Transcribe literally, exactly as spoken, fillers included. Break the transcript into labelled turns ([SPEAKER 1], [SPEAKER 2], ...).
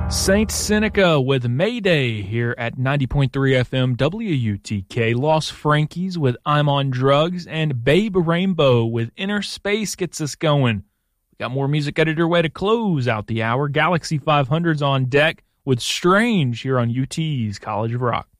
[SPEAKER 1] Saint Seneca with Mayday here at ninety point three F M W U T K. Lost Frankies with I'm on Drugs, and Babe Rainbow with Inner Space gets us going. We got more music editor way to close out the hour. Galaxy five hundred's on deck with Strange here on U T's College of Rock.